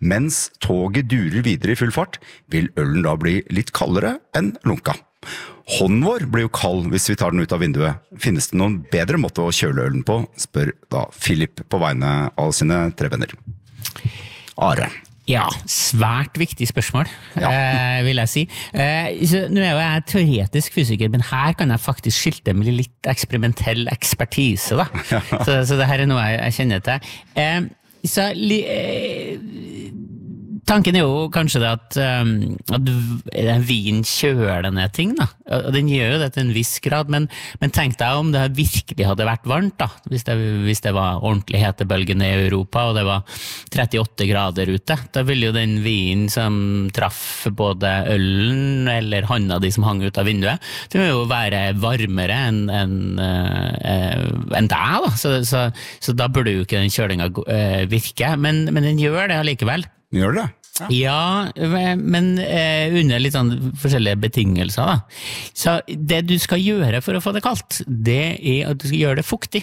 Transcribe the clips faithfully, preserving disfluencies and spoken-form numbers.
mens toget durer videre i full fart, vil ølen da bli litt kaldere enn lunka. Hånden vår blir jo kald hvis vi tar den ut av vinduet. Finnes det noen bedre måte å kjøle ølen på, spør da Philip på vegne av sine tre venner. Are. Ja, svært viktig spørsmål, Ja. eh, vil jeg si. Eh, så, nå er jo jeg teoretisk fysiker, men her kan jeg faktisk skilte med litt eksperimentell ekspertise. Da. så, så det her er noe jeg, jeg kjenner til. Eh, så, li, eh, tanken er jo kanskje det at, um, at vin kjøler ned ting, da. Og den gjør jo det til en viss grad, men, men tenk deg om det virkelig hadde vært varmt, da. Hvis det, hvis det var ordentlig hetebølgene i Europa, og det var trettiåtte grader ute, da ville jo den vinen som traff både ølen eller handa de som hang ut av vinduet, det må jo være varmere enn en, uh, en deg, da. Så, så, så da burde jo ikke den kjølinga uh, virke, men, men den gjør det allikevel. Gjør det? Ja, men eh, under litt sånn forskjellige betingelser da. Så det du skal gjøre for å få det kaldt, det er at du skal gjøre det fuktig.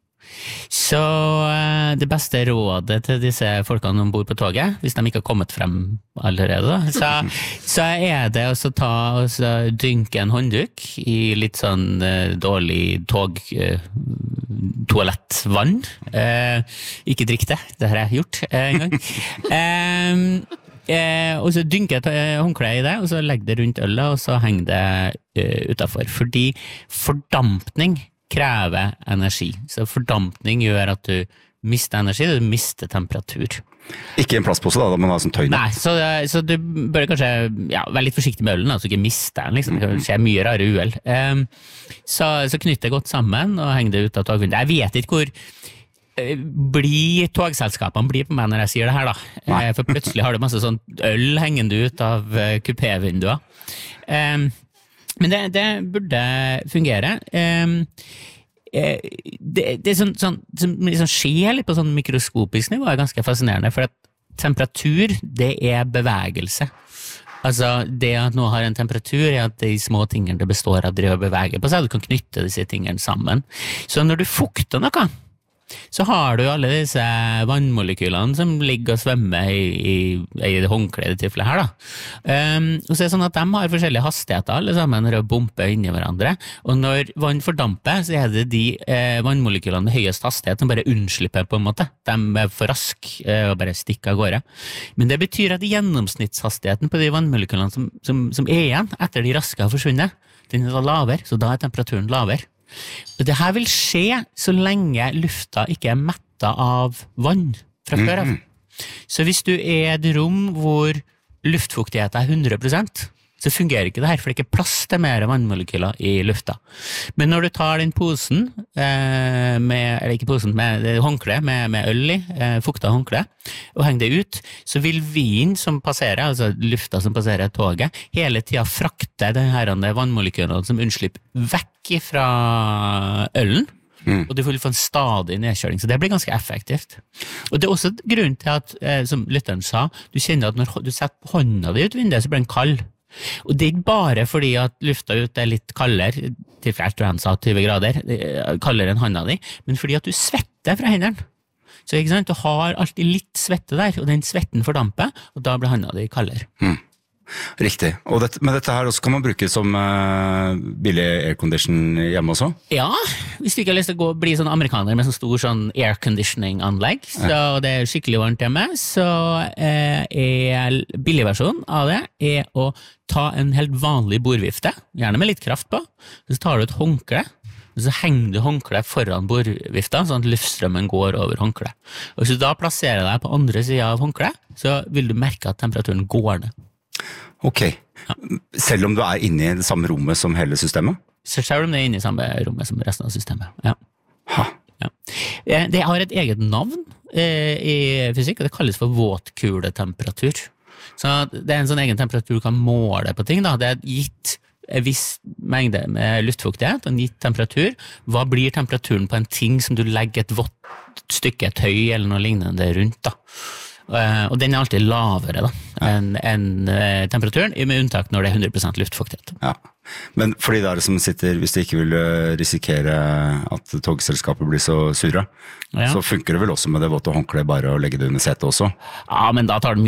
Så eh, det beste rådet til disse folkene som bor på toget, hvis de ikke har kommet frem allerede, da, så, så er det å ta og så dynke en håndduk i litt sånn eh, dårlig tog eh, toalettvann. Eh, ikke drikk det, det har jeg gjort eh, en gang. Eh, Eh, og så dynker jeg håndkleet i det, og så legger det rundt ølet, og så henger det uh, utenfor. Fordi fordampning krever energi. Så fordampning gjør at du mister energi, du mister temperatur. Ikke en plastpose da, da må man ha sånn tøyne. Nei, så, så du bør kanskje ja, være litt forsiktig med ølen, så du ikke mister den, liksom. Det kan skje mye rare uhell. Um, så, så knytt det godt sammen, og heng det ut av togvinduet. Jeg vet ikke hvor blir togselskapene blir på meg når jeg sier det her da, Nei. For plutselig har du masse sånn øl hengende ut av kupévinduer. Um, men det, det burde fungere. Um, det, det er sånn, sånn, som liksom skjer litt på sånn mikroskopisk nivå, er ganske fascinerende, for at temperatur, det er bevegelse. Altså, det at noe har en temperatur er at de små tingene det består av driver og beveger på seg, du kan knytte disse tingene sammen. Så når du fukter noe, så har du alle disse vannmolekylene som ligger og svømmer i, i, i det håndkledet tilfellet her da. Um, og så er det sånn at de har forskjellige hastigheter alle sammen når de bumper inn i hverandre, og når vann fordamper så er det de eh, vannmolekylene med høyest hastighet som bare unnslipper på en måte. De er for rask eh, og bare stikker av gårde. Men det betyr at gjennomsnittshastigheten på de vannmolekylene som, som, som er igjen etter de raske har forsvunnet, den er da lavere, så da er temperaturen lavere. Og det her vil skje så lenge lufta ikke er mettet av vann fra før av. Så hvis du er i et rom hvor luftfuktigheten er hundre prosent, så fungerer ikke det her, for det er ikke plass til mer vannmolekyler i lufta. Men når du tar den posen, eh, med, eller ikke posen, med håndkle, med, med øl i, eh, fukta håndkle, og henger det ut, så vil vinen som passerer, altså lufta som passerer toget, hele tiden frakte de her vannmolekylene som unnslipper vekk fra ølen, mm. og du vil få en stadig nedkjøling, så det blir ganske effektivt. Og det er også grunn til at, eh, som lytteren sa, du kjenner at når du setter hånda di ut vinduet, så blir den kald. Og det er ikke bare fordi at lufta ut er litt kaldere, til jeg tror han sa tyve grader, kaldere enn handa di, men fordi at du svetter fra hendene. Så ikke sant, du har alltid litt svette der, og den svetten fordamper, og da blir handa di kaldere. Mm. Riktig. Og dette, men dette her også kan man bruke som uh, billig aircondition hjemme også? Ja, hvis du ikke har lyst til å gå, bli sånn amerikaner med sånn stor sånn airconditioning-anlegg, så ja. Det er skikkelig varmt hjemme, så uh, er billigversjonen av det er å ta en helt vanlig bordvifte, gjerne med litt kraft på, så tar du et håndkle, og så henger du håndkle foran bordvifta, sånn at luftstrømmen går over håndkle. Og hvis du da plasserer deg på andre siden av håndkle, så vil du merke at temperaturen går ned. Ok. Ja. Selv om du er inne i det samme rommet som hele systemet? Selv om du er inne i samme rommet som resten av systemet, ja. Ha. Ja. Det har et eget navn eh, i fysikk, og det kalles for våtkuletemperatur. Så det er en sånn egen temperatur du kan måle på ting, da. Det er gitt en viss mengde med luftfuktighet og en gitt temperatur. Hva blir temperaturen på en ting som du legger et vått stykke tøy eller noe lignende rundt, da? Uh, og den er alltid lavere da, ja. enn en, uh, temperaturen, med unntak når det er hundre prosent luftfuktighet. Ja. Men for de der som sitter, hvis de ikke vil risikere at togselskapet blir så surre, ja. Så funker det vel også med det våte håndkle bare å legge det under setet også? Ja, men da tar det mye